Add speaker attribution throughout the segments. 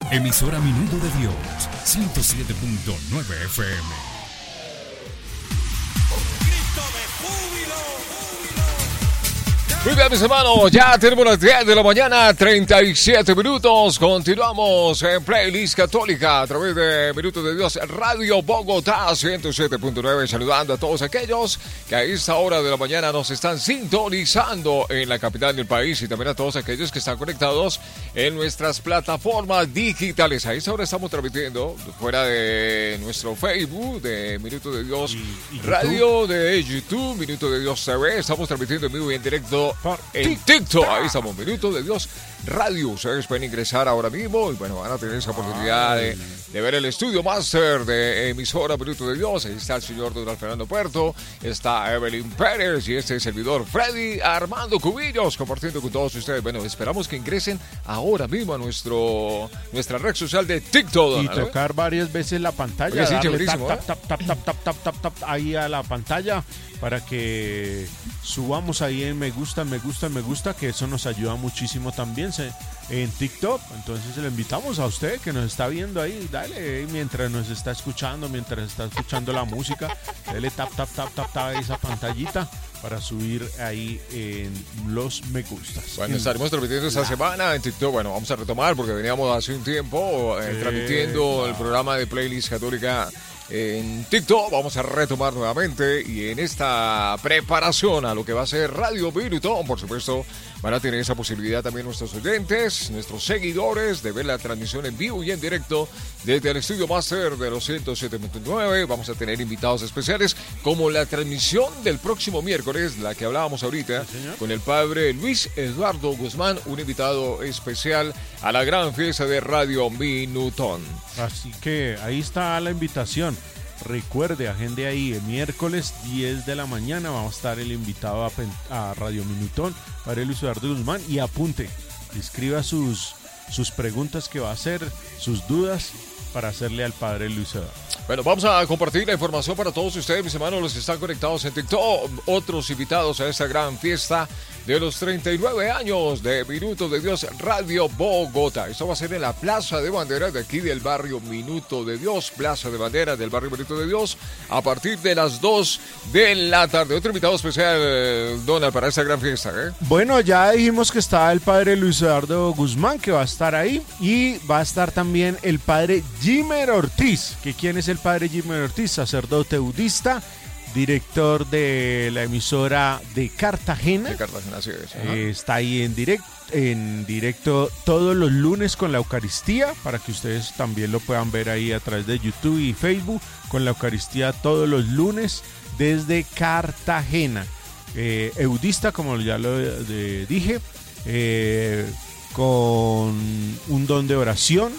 Speaker 1: Emisora Minuto de Dios, 107.9 FM. Muy bien, mis hermanos, ya tenemos las 10 de la mañana, 37 minutos. Continuamos en Playlist Católica a través de Minuto de Dios Radio Bogotá 107.9. Saludando a todos aquellos que a esta hora de la mañana nos están sintonizando en la capital del país y también a todos aquellos que están conectados en nuestras plataformas digitales. A esta hora estamos transmitiendo fuera de nuestro Facebook de Minuto de Dios Radio, de YouTube, Minuto de Dios TV. Estamos transmitiendo en vivo y en directo en TikTok. Ahí estamos, Minuto de Dios Radio. Ustedes pueden ingresar ahora mismo y bueno, van a tener esa oportunidad de ver el estudio máster de emisora Minuto de Dios. Ahí está el señor Don Fernando Puerto, está Evelyn Pérez y este servidor Freddy Armando Cubillos compartiendo con todos ustedes. Bueno, esperamos que ingresen ahora mismo a nuestra red social de TikTok.
Speaker 2: Y tocar varias veces la pantalla.
Speaker 1: Oye, sí,
Speaker 2: darle
Speaker 1: tap,
Speaker 2: ahí a la pantalla para que subamos ahí en me gusta, que eso nos ayuda muchísimo también en TikTok. Entonces le invitamos a usted que nos está viendo ahí, dale mientras nos está escuchando, mientras está escuchando la música, dale tap a esa pantallita para subir ahí en los me gustas.
Speaker 1: Bueno, estaremos transmitiendo esta semana en TikTok. Bueno, vamos a retomar porque veníamos hace un tiempo transmitiendo el programa de Playlist Católica en TikTok. Vamos a retomar nuevamente y en esta preparación a lo que va a ser Radio Minuto, por supuesto, van a tener esa posibilidad también nuestros oyentes, nuestros seguidores, de ver la transmisión en vivo y en directo desde el estudio máster de los 107.9. Vamos a tener invitados especiales como la transmisión del próximo miércoles, la que hablábamos ahorita, con el padre Luis Eduardo Guzmán, un invitado especial a la gran fiesta de Radio Minutón.
Speaker 2: Así que ahí está la invitación. Recuerde, agende ahí, el miércoles 10 de la mañana vamos a estar el invitado a Radio Minutón, Padre Luis Eduardo Guzmán, y apunte, escriba sus preguntas que va a hacer, sus dudas para hacerle al Padre Luis Eduardo.
Speaker 1: Bueno, vamos a compartir la información para todos ustedes, mis hermanos, los que están conectados en TikTok, otros invitados a esta gran fiesta de los 39 años de Minuto de Dios Radio Bogotá. Esto va a ser en la Plaza de Bandera de aquí del barrio Minuto de Dios, Plaza de Bandera del barrio Minuto de Dios, a partir de las 2 de la tarde. Otro invitado especial, Donald, para esta gran fiesta, ¿eh?
Speaker 2: Bueno, ya dijimos que está el Padre Luis Eduardo Guzmán, que va a estar ahí, y va a estar también el Padre Jimer Ortiz. ¿Quién es el Padre Jimer Ortiz? Sacerdote budista, director de la emisora de Cartagena.
Speaker 1: De Cartagena, sí es.
Speaker 2: Está ahí en directo todos los lunes con la Eucaristía, para que ustedes también lo puedan ver ahí a través de YouTube y Facebook, con la Eucaristía todos los lunes desde Cartagena. Eudista, como ya lo dije, con un don de oración,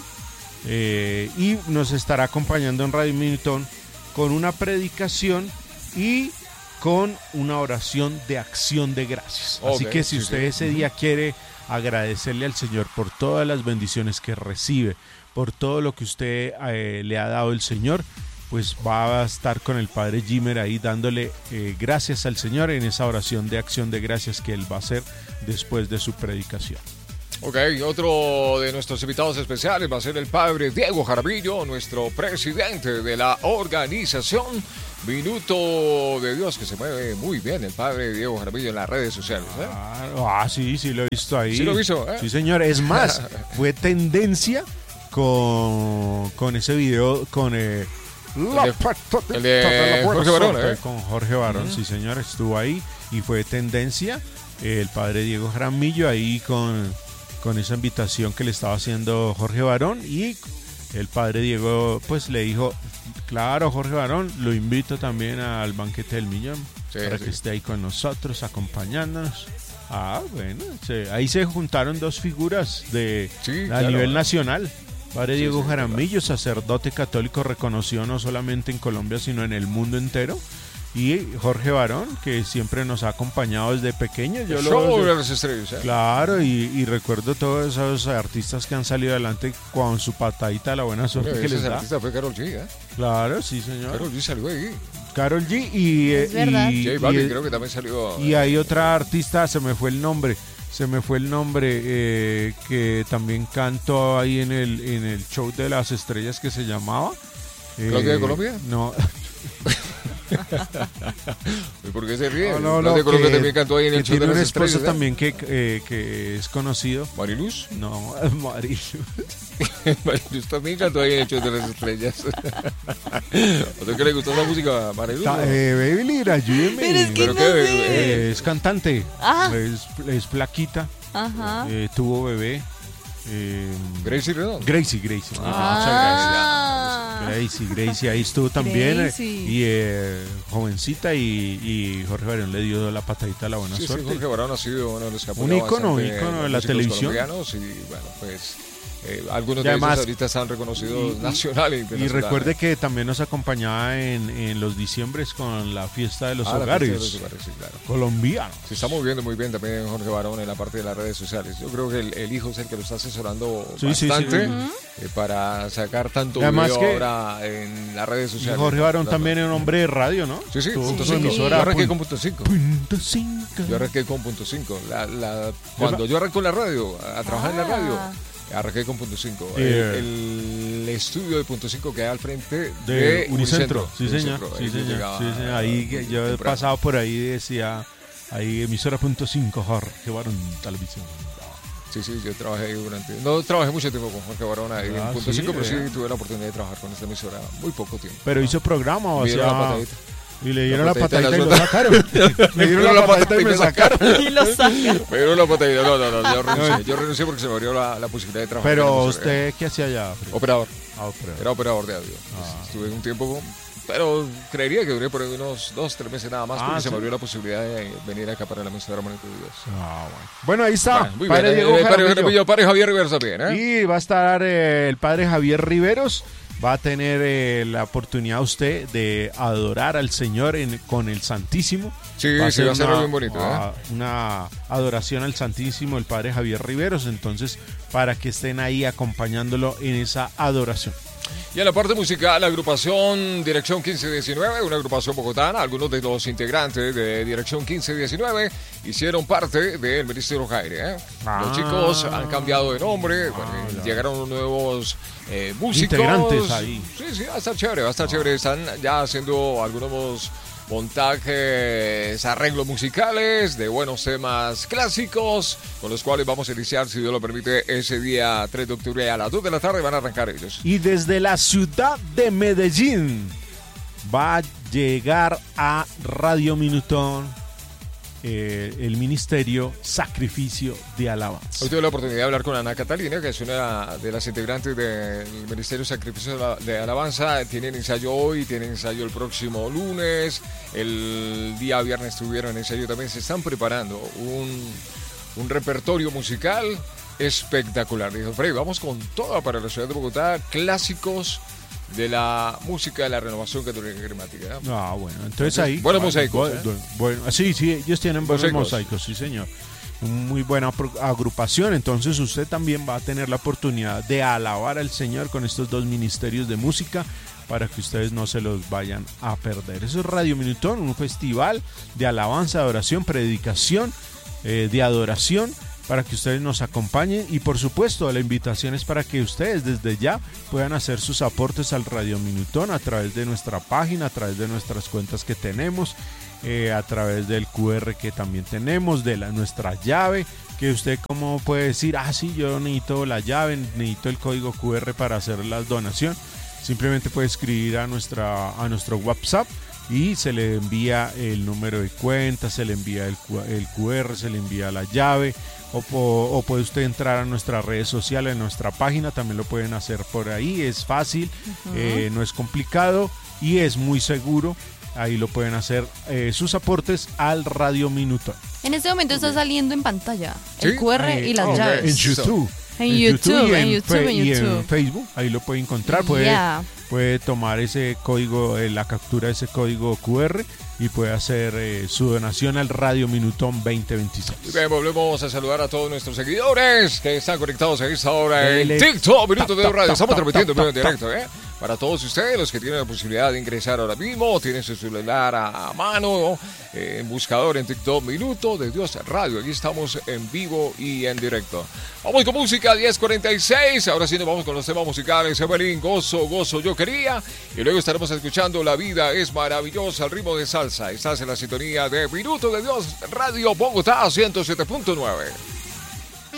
Speaker 2: y nos estará acompañando en Radio Minutón con una predicación y con una oración de acción de gracias. Así que si usted ese día quiere agradecerle al Señor por todas las bendiciones que recibe, por todo lo que usted le ha dado el Señor, pues va a estar con el Padre Jimer ahí dándole gracias al Señor en esa oración de acción de gracias que él va a hacer después de su predicación.
Speaker 1: Ok, otro de nuestros invitados especiales va a ser el padre Diego Jaramillo, nuestro presidente de la organización Minuto de Dios, que se mueve muy bien el padre Diego Jaramillo en las redes sociales, ¿eh?
Speaker 2: Sí, lo he visto ahí.
Speaker 1: Sí lo he visto, ¿eh?
Speaker 2: Sí, señor. Es más, fue tendencia con ese video, con
Speaker 1: el de Jorge Barón, ¿eh?
Speaker 2: Con Jorge Barón, sí, señor, estuvo ahí y fue tendencia. El padre Diego Jaramillo ahí con esa invitación que le estaba haciendo Jorge Barón, y el padre Diego pues le dijo, claro, Jorge Barón, lo invito también al banquete del millón, para que esté ahí con nosotros, acompañándonos. Bueno, ahí se juntaron dos figuras a nivel nacional. Padre Diego Jaramillo, sacerdote católico reconocido no solamente en Colombia, sino en el mundo entero. Y Jorge Barón, que siempre nos ha acompañado desde pequeño. Claro, y recuerdo todos esos artistas que han salido adelante con su patadita, la buena suerte que les da.
Speaker 1: Artista fue Karol G, ¿eh?
Speaker 2: Claro, sí, señor.
Speaker 1: Karol G salió ahí.
Speaker 2: Karol G y
Speaker 1: J Balvin creo que también salió.
Speaker 2: Y hay otra artista, se me fue el nombre, se me fue el nombre, que también cantó ahí en el show de las estrellas que se llamaba.
Speaker 1: ¿Claudia de Colombia?
Speaker 2: No.
Speaker 1: ¿Y por qué se ríe?
Speaker 2: No,
Speaker 1: Claudia de Colombia también cantó ahí en el show de
Speaker 2: tiene
Speaker 1: las
Speaker 2: un
Speaker 1: estrellas.
Speaker 2: esposo también que es conocido.
Speaker 1: ¿Mariluz?
Speaker 2: No, Mariluz.
Speaker 1: Mariluz también cantó ahí en el show de las estrellas. ¿A usted qué le gustó esa música, Mariluz?
Speaker 2: Baby Lira, ayúdeme.
Speaker 3: Pero es que
Speaker 1: ¿Pero
Speaker 3: no
Speaker 1: qué?
Speaker 3: sé.
Speaker 2: Es cantante.
Speaker 3: Ah.
Speaker 2: Es flaquita.
Speaker 3: Ajá.
Speaker 2: Tuvo bebé.
Speaker 1: Gracie Redón.
Speaker 2: Gracie.
Speaker 3: Ah.
Speaker 2: Gracie, ahí estuvo también.
Speaker 3: Gracie.
Speaker 2: Y jovencita, y Jorge Barón le dio la patadita a la buena
Speaker 1: Sí,
Speaker 2: suerte.
Speaker 1: Jorge Barón ha sido uno de los que ha
Speaker 2: Un
Speaker 1: apoyado
Speaker 2: ícono
Speaker 1: bastante
Speaker 2: de la
Speaker 1: músicos
Speaker 2: televisión.
Speaker 1: colombianos. Y bueno, pues algunos
Speaker 2: Y
Speaker 1: de
Speaker 2: además,
Speaker 1: ellos ahorita están reconocidos nacional e
Speaker 2: Y
Speaker 1: internacional.
Speaker 2: recuerde que también nos acompañaba en los diciembres con la fiesta de los
Speaker 1: la
Speaker 2: hogares
Speaker 1: fiesta de los hogares, sí, claro.
Speaker 2: colombianos.
Speaker 1: Se está moviendo muy bien también Jorge Barón en la parte de las redes sociales. Yo creo que el hijo es el que lo está asesorando
Speaker 2: Sí.
Speaker 1: bastante para sacar tanto
Speaker 2: Además
Speaker 1: video
Speaker 2: que-
Speaker 1: ahora en las redes
Speaker 2: Y
Speaker 1: sociales.
Speaker 2: Jorge Barón
Speaker 1: Claro.
Speaker 2: también es un hombre de radio, ¿no?
Speaker 1: Sí,
Speaker 2: Tuvo
Speaker 1: punto
Speaker 2: su
Speaker 1: 5.
Speaker 2: emisora,
Speaker 1: Yo arranqué
Speaker 2: pun-
Speaker 1: con punto 5.
Speaker 2: punto 5.
Speaker 1: Yo arranqué con punto 5. Cuando yo arranqué en la radio, a trabajar en la radio, arranqué con punto 5. El estudio de punto 5 que hay al frente
Speaker 2: De
Speaker 1: de
Speaker 2: Unicentro. Sí,
Speaker 1: Unicentro.
Speaker 2: señor.
Speaker 1: Ahí
Speaker 2: Sí,
Speaker 1: yo
Speaker 2: señor.
Speaker 1: llegaba
Speaker 2: Sí, señor. Ahí que yo he
Speaker 1: temprano.
Speaker 2: pasado por ahí, decía ahí emisora punto 5, Jorge Barón Televisión.
Speaker 1: Sí, yo trabajé ahí no trabajé mucho tiempo con Jorge Barón ahí en punto
Speaker 2: sí,
Speaker 1: 5, pero sí
Speaker 2: vea.
Speaker 1: tuve la oportunidad de trabajar con esta emisora muy poco tiempo.
Speaker 2: Pero hizo programa o
Speaker 1: Me dieron la
Speaker 2: hacía...
Speaker 1: patadita.
Speaker 2: Y le dieron la
Speaker 1: patadita
Speaker 2: patadita y
Speaker 1: de
Speaker 2: lo
Speaker 1: la
Speaker 2: sacaron. Me dieron la patadita y me sacaron.
Speaker 3: Y lo saca.
Speaker 1: Me dieron la patadita. No, yo renuncié porque se me abrió la posibilidad de trabajar.
Speaker 2: Pero
Speaker 1: en la emisora.
Speaker 2: usted, ¿qué hacía allá? Fred?
Speaker 1: Operador.
Speaker 2: Pero-
Speaker 1: Era operador de audio. Estuve un tiempo, pero creería que duré por ahí unos 2-3 meses nada más, porque
Speaker 2: sí.
Speaker 1: se me abrió la posibilidad de venir acá para la emisora Manito de Dios.
Speaker 2: Bueno, ahí está.
Speaker 1: Muy
Speaker 2: Padre
Speaker 1: bien.
Speaker 2: Diego Jaramillo.
Speaker 1: Padre Javier Rivera también, ¿eh?
Speaker 2: Y va a estar el padre Javier Riveros. Va a tener la oportunidad usted de adorar al Señor con el Santísimo.
Speaker 1: Sí, va a ser bien bonito,
Speaker 2: una adoración al Santísimo, el padre Javier Riveros. Entonces, para que estén ahí acompañándolo en esa adoración.
Speaker 1: Y en la parte musical, la agrupación Dirección 1519, una agrupación bogotana. Algunos de los integrantes de Dirección 1519 hicieron parte del Ministerio Jaire. Los chicos han cambiado de nombre, llegaron nuevos músicos.
Speaker 2: Integrantes ahí.
Speaker 1: Sí, va a estar chévere. Están ya haciendo algunos montajes, arreglos musicales de buenos temas clásicos, con los cuales vamos a iniciar, si Dios lo permite, ese día 3 de octubre a las 2 de la tarde van a arrancar ellos.
Speaker 2: Y desde la ciudad de Medellín va a llegar a Radio Minutón el Ministerio Sacrificio de Alabanza.
Speaker 1: Hoy tuve la oportunidad de hablar con Ana Catalina, que es una de las integrantes del Ministerio Sacrificio de Alabanza. Tienen ensayo hoy, tienen ensayo el próximo lunes. El día viernes tuvieron ensayo también. Se están preparando un repertorio musical espectacular. Dijo, Freddy, vamos con toda para la ciudad de Bogotá, clásicos de la música de la renovación católica y carismática.
Speaker 2: Bueno, entonces ahí...
Speaker 1: Buenos mosaicos.
Speaker 2: Bueno, sí, ellos tienen buenos mosaicos, sí, señor. Muy buena agrupación, entonces usted también va a tener la oportunidad de alabar al Señor con estos dos ministerios de música para que ustedes no se los vayan a perder. Eso es Radio Minutón, un festival de alabanza, adoración, predicación, de adoración, para que ustedes nos acompañen y por supuesto la invitación es para que ustedes desde ya puedan hacer sus aportes al Radio Minutón a través de nuestra página, a través de nuestras cuentas que tenemos, a través del QR que también tenemos, de nuestra llave, que usted como puede decir, sí, yo necesito la llave, necesito el código QR para hacer la donación, simplemente puede escribir a nuestro WhatsApp y se le envía el número de cuenta, se le envía el QR, se le envía la llave, o puede usted entrar a nuestras redes sociales, en nuestra página, también lo pueden hacer por ahí, es fácil, no es complicado y es muy seguro. Ahí lo pueden hacer sus aportes al Radio Minutón.
Speaker 3: En este momento está saliendo en pantalla
Speaker 1: ¿Sí?
Speaker 3: el QR y las llaves.
Speaker 2: En YouTube.
Speaker 3: En YouTube,
Speaker 2: y en Facebook, ahí lo puede encontrar, puede tomar ese código, la captura de ese código QR y puede hacer su donación al Radio Minutón 2026.
Speaker 1: Bien, volvemos a saludar a todos nuestros seguidores que están conectados a esta hora en TikTok, Minuto de Radio. Estamos transmitiendo en directo, para todos ustedes, los que tienen la posibilidad de ingresar ahora mismo, tienen su celular a mano, en buscador en TikTok, Minuto de Dios Radio. Aquí estamos en vivo y en directo. Vamos con música, 10:46. Ahora sí nos vamos con los temas musicales. Evelyn, Gozo, Gozo, Yo Quería. Y luego estaremos escuchando La Vida es Maravillosa al ritmo de salsa. Estás en la sintonía de Minuto de Dios Radio Bogotá 107.9.